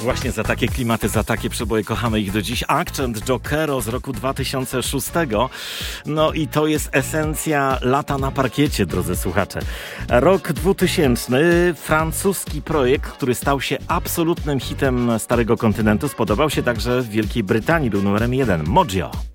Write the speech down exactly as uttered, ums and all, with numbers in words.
Właśnie za takie klimaty, za takie przeboje kochamy ich do dziś. Akcent Jokero z roku dwa tysiące szóstego. No i to jest esencja lata na parkiecie, drodzy słuchacze. Rok dwutysięczny, francuski projekt, który stał się absolutnym hitem starego kontynentu. Spodobał się także w Wielkiej Brytanii, był numerem jeden. Mojo.